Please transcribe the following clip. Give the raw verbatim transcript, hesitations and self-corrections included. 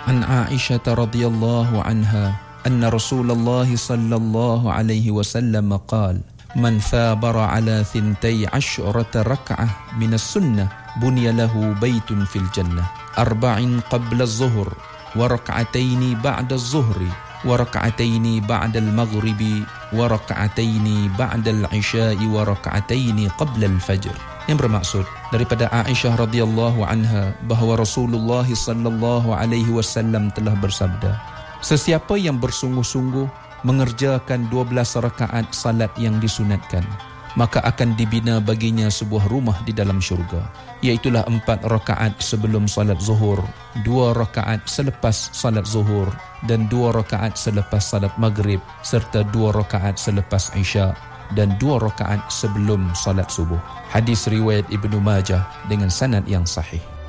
An Aisyah radhiyallahu anha anna Rasulullah sallallahu alaihi wasallam qala man thabara ala thintai asyrata rak'ah min as-sunnah bunya lahu baitun fil jannah arba'in qabla az-zuhr wa rak'ataini ba'da az-zuhri wa rak'ataini ba'da al-maghribi wa rak'ataini ba'da al-isya'i wa rak'ataini qabla al-fajr. Yang bermaksud daripada Aisyah radhiyallahu anha bahawa Rasulullah sallallahu alaihi wasallam telah bersabda, sesiapa yang bersungguh-sungguh mengerjakan dua belas rakaat salat yang disunatkan, maka akan dibina baginya sebuah rumah di dalam syurga, iaitulah empat rakaat sebelum salat zuhur, dua rakaat selepas salat zuhur, dan dua rakaat selepas salat maghrib, serta dua rakaat selepas isya, dan dua rakaat sebelum salat subuh. Hadis riwayat Ibnu Majah dengan sanad yang sahih.